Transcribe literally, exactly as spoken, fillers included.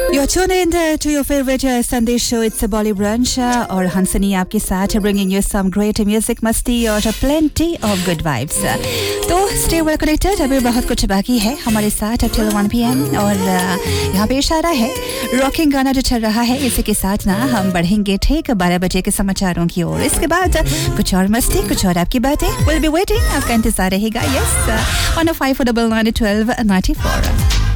You're tuned in to your favorite uh, Sunday show. It's a Bolly Brunch uh, और हंसनी आपके साथ bringing you some great music, मस्ती और plenty of good vibes. तो stay well connected. अभी बहुत कुछ बाकी है हमारे साथ up till one p m और uh, यहाँ पे इशारा है रॉकिंग गाना जो चल रहा है इसी के साथ ना हम बढ़ेंगे ठीक बारह बजे के समाचारों की ओर. इसके बाद कुछ और मस्ती कुछ और आपकी बातें. We'll be waiting. आपका इंतजार रहेगा. Yes, on a five four nine nine twelve ninety four.